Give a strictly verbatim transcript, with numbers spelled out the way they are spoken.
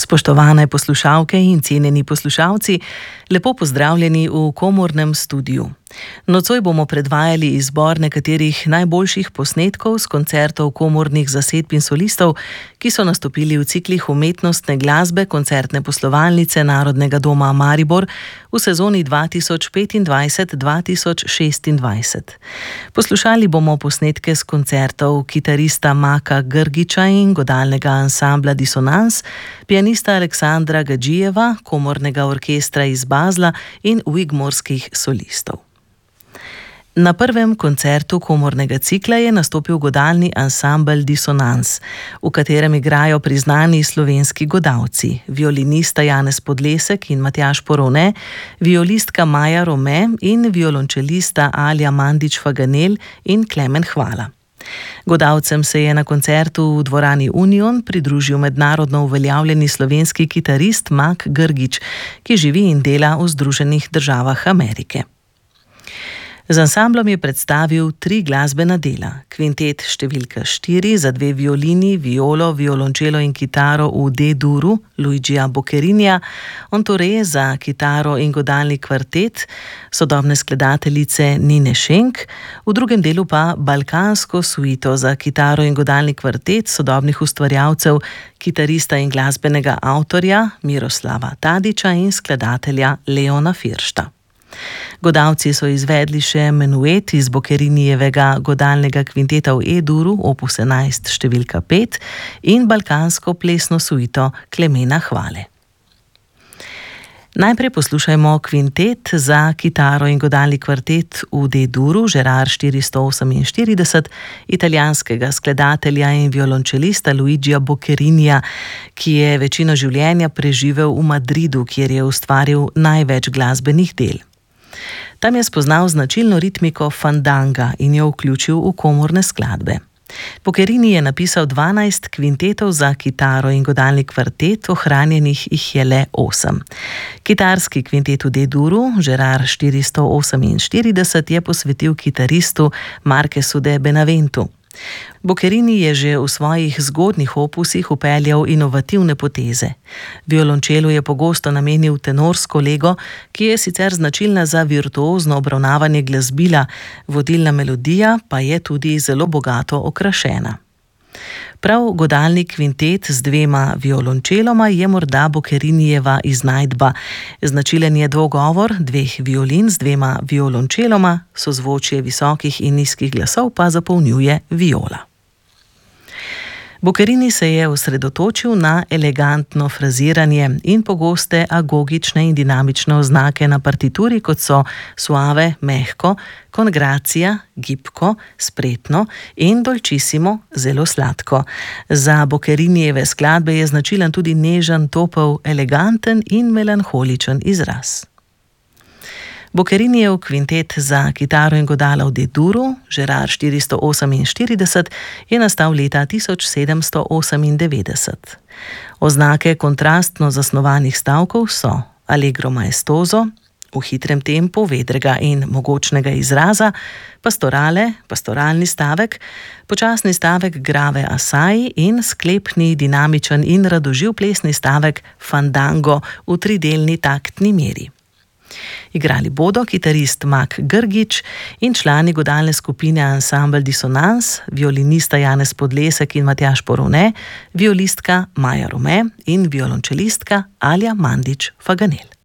Spoštovane poslušalke in cenjeni poslušalci, lepo pozdravljeni v komornem studiu. Nocoj bomo predvajali izbor nekaterih najboljših posnetkov s koncertov komornih zasedb in solistov, ki so nastopili v ciklih umetnostne glasbe koncertne poslovalnice Narodnega doma Maribor v sezoni dva tisoč petindvajset dva tisoč šestindvajset. Poslušali bomo posnetke s koncertov kitarista Maka Grgića in godalnega ansambla Disonans, pianista Aleksandra Gadžijeva, komornega orkestra iz Basla in wigmorskih solistov. Na prvem koncertu komornega cikla je nastopil godalni ansambel Disonans, v katerem igrajo priznani slovenski godalci, violinista Janez Podlesek in Matjaž Porovne, violistka Maja Rome in violončelista Alja Mandić-Faganel in Klemen Hvala. Godalcem se je na koncertu v dvorani Union pridružil mednarodno uveljavljeni slovenski kitarist Mak Grgić, ki živi in dela v Združenih državah Amerike. Z ansamblom je predstavil tri glasbena dela, kvintet številka štiri za dve violini, violo, violončelo in kitaro v D-duru Luigija Bocchettinia, Ontore za kitaro in godalni kvartet sodobne skladateljice Nine Schenk, v drugem delu pa balkansko suito za kitaro in godalni kvartet sodobnih ustvarjalcev, kitarista in glasbenega avtorja Miroslava Tadića in skladatelja Leona Firšta. Godalci so izvedli še menuet iz Bocchettinijevega godalnega kvinteta v E-duru opus enajst številka pet in balkansko plesno suito Klemena Hvale. Najprej poslušajmo kvintet za kitaro in godalni kvartet v D-duru Gerard štiristo oseminštirideset italijanskega skladatelja in violončelista Luigija Bocchettinia, ki je večino življenja preživel v Madridu, kjer je ustvaril največ glasbenih del. Tam je spoznal značilno ritmiko fandanga in jo vključil v komorne skladbe. Bocchettini je napisal dvanajst kvintetov za kitaro in godalni kvartet, ohranjenih jih je le osem. Kitarski kvintet v D-duru Gerard štiristo oseminštirideset je posvetil kitaristu Marquesu de Benaventu. Bocchettini je že v svojih zgodnjih opusih vpeljal inovativne poteze. Violončelu je pogosto namenil tenorsko lego, ki je sicer značilna za virtuozno obravnavanje glasbila, vodilna melodija pa je tudi zelo bogato okrašena. Prav godalni kvintet z dvema violončeloma je morda Bocchettinijeva iznajdba. Značilen je dvogovor dveh violin z dvema violončeloma, sozvočje visokih in nizkih glasov pa zapolnjuje viola. Bocchettini se je osredotočil na elegantno fraziranje in pogoste agogične in dinamične oznake na partituri, kot so suave, mehko, con grazia, gibko, spretno in dolčisimo, zelo sladko. Za Bocchettinijeve skladbe je značilen tudi nežen, topel, eleganten in melanholičen izraz. Bocchettinijev kvintet za kitaro in godala v D-duru Gerard štiristo oseminštirideset je nastal leta tisoč sedemsto osemindevetdeset. Oznake kontrastno zasnovanih stavkov so allegro maestoso, v hitrem tempu vedrega in mogočnega izraza, pastorale, pastoralni stavek, počasni stavek grave assai in sklepni, dinamičen in radoživ plesni stavek fandango v tridelni taktni meri. Igrali bodo kitarist Mak Grgić in člani godalne skupine ansambel Disonans, violinista Janez Podlesek in Matjaž Porovne, violistka Maja Rome in violončelistka Alja Mandić-Faganel.